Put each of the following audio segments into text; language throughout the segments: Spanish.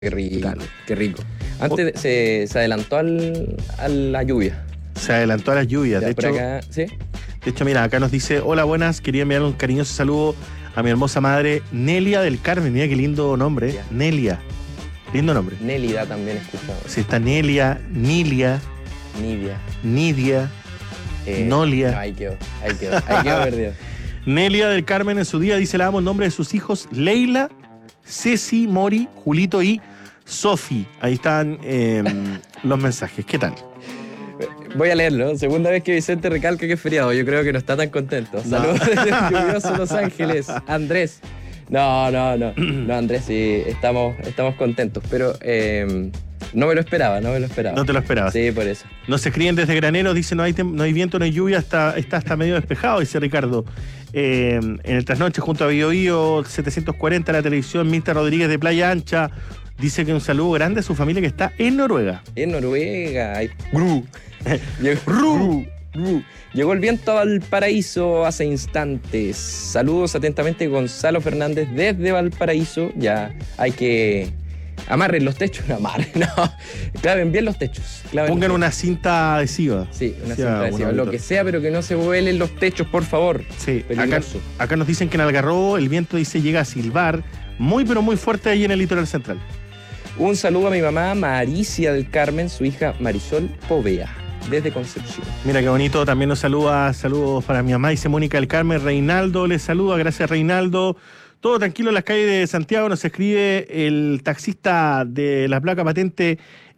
Qué rico, Claro. qué rico. Antes se adelantó a la lluvia. Se adelantó a las lluvias. Ya, De por hecho, acá, ¿sí? mira, acá nos dice: hola, buenas, quería enviar un cariñoso saludo a mi hermosa madre Nelia del Carmen. Mira qué lindo nombre, Ya. Nelia. Lindo nombre. Nélida también escuchado. Sí, está Nelia, Nilia, Nidia. Nidia, Nolia. No, ahí quedó perdido. Nelia del Carmen en su día dice: la amo en nombre de sus hijos Leila, Ceci, Mori, Julito y Sofi. Ahí están los mensajes. ¿Qué tal? Voy a leerlo. Segunda vez que Vicente recalca que es feriado. Yo creo que no está tan contento. Saludos desde el lluvioso Los Ángeles. Andrés. No, Andrés, sí, estamos contentos. Pero no me lo esperaba. No te lo esperabas. Sí, por eso. Nos escriben desde Graneros, dice: no hay viento, no hay lluvia, está hasta medio despejado, dice Ricardo. En el trasnoche junto a Bio 740, la televisión, Mirta Rodríguez de Playa Ancha, dice que un saludo grande a su familia que está en Noruega. En Noruega. Ru. Llegó el viento a Valparaíso hace instantes. Saludos atentamente, Gonzalo Fernández desde Valparaíso. Ya hay que amarren los techos. No, claven bien los techos. Pongan una cinta adhesiva. Sí, una Sí, cinta adhesiva. bueno, Lo que sea, pero que no se vuelen los techos, por favor. Sí, Peligroso. acá nos dicen que en Algarrobo el viento dice llega a silbar muy pero muy fuerte ahí en el litoral central. Un saludo a mi mamá Maricia del Carmen, su hija Marisol Povea, desde Concepción. Mira qué bonito, también nos saluda, saludos para mi mamá, dice Mónica del Carmen. Reinaldo les saluda, gracias Reinaldo. Todo tranquilo en las calles de Santiago, nos escribe el taxista de la placa patente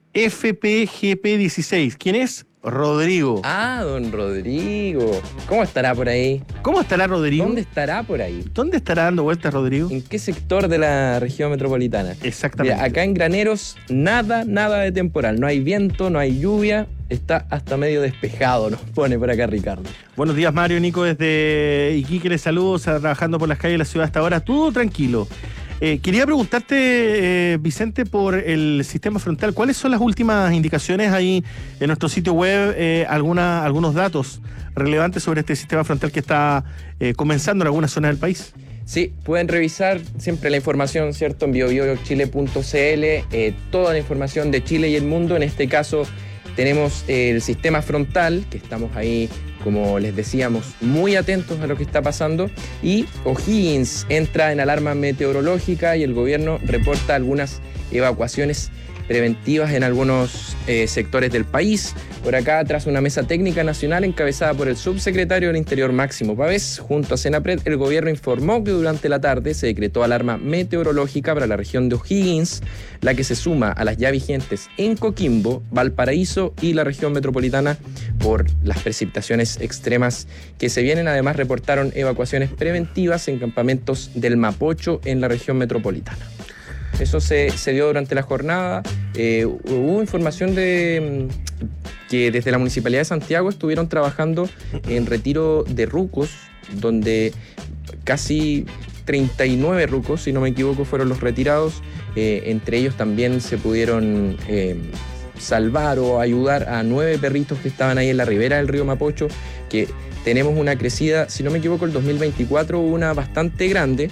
FPGP16. ¿Quién es? Rodrigo. Ah, don Rodrigo. ¿Cómo estará por ahí? ¿Cómo estará Rodrigo? ¿Dónde estará por ahí? ¿Dónde estará dando vueltas Rodrigo? ¿En qué sector de la región metropolitana? Exactamente. Mira, acá en Graneros, nada de temporal. No hay viento, no hay lluvia. Está hasta medio despejado, nos pone por acá Ricardo. Buenos días, Mario, Nico, desde Iquique, les saludos, trabajando por las calles de la ciudad hasta ahora. Todo tranquilo. Quería preguntarte, Vicente, por el sistema frontal. ¿Cuáles son las últimas indicaciones ahí en nuestro sitio web? Algunos datos relevantes sobre este sistema frontal que está comenzando en algunas zonas del país. Sí, pueden revisar siempre la información, ¿cierto? En biobiochile.cl, toda la información de Chile y el mundo. En este caso tenemos el sistema frontal, que estamos ahí, como les decíamos, muy atentos a lo que está pasando. Y O'Higgins entra en alarma meteorológica y el gobierno reporta algunas evacuaciones preventivas en algunos sectores del país. Por acá, tras una mesa técnica nacional encabezada por el subsecretario del Interior Máximo Pavés, junto a Senapred, el gobierno informó que durante la tarde se decretó alarma meteorológica para la región de O'Higgins, la que se suma a las ya vigentes en Coquimbo, Valparaíso y la región metropolitana por las precipitaciones extremas que se vienen. Además, reportaron evacuaciones preventivas en campamentos del Mapocho en la región metropolitana. Eso se dio durante la jornada. Hubo información de que desde la Municipalidad de Santiago estuvieron trabajando en retiro de rucos, donde casi 39 rucos, si no me equivoco, fueron los retirados. Entre ellos también se pudieron salvar o ayudar a 9 perritos que estaban ahí en la ribera del río Mapocho, que tenemos una crecida, si no me equivoco, el 2024 hubo una bastante grande.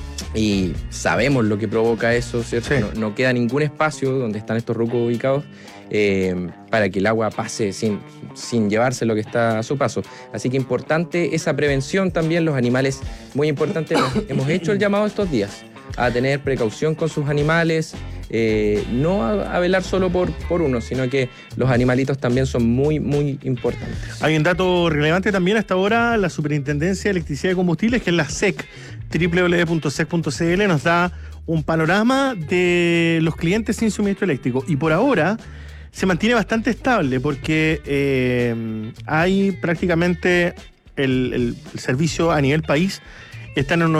Y sabemos lo que provoca eso, ¿cierto? Sí. No queda ningún espacio donde están estos rucos ubicados para que el agua pase sin llevarse lo que está a su paso. Así que importante esa prevención también, los animales, muy importante. Hemos hecho el llamado estos días a tener precaución con sus animales, no a velar solo por uno, sino que los animalitos también son muy, muy importantes. Hay un dato relevante también hasta ahora: la Superintendencia de Electricidad y Combustibles, que es la SEC, www.sec.cl, nos da un panorama de los clientes sin suministro eléctrico. Y por ahora se mantiene bastante estable porque hay prácticamente el servicio a nivel país está en el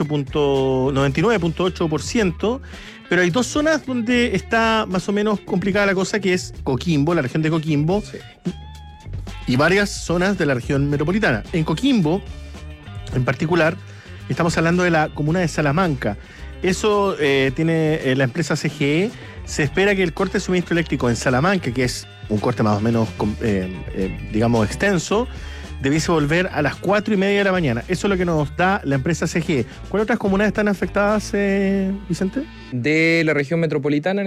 99.8%, pero hay 2 zonas donde está más o menos complicada la cosa, que es Coquimbo, la región de Coquimbo, Sí. y varias zonas de la región metropolitana. En Coquimbo, en particular, estamos hablando de la comuna de Salamanca. Eso tiene la empresa CGE. Se espera que el corte de suministro eléctrico en Salamanca, que es un corte más o menos, digamos, extenso, debiese volver a las 4:30 de la mañana. Eso es lo que nos da la empresa CGE. ¿Cuáles otras comunidades están afectadas, Vicente? De la región metropolitana,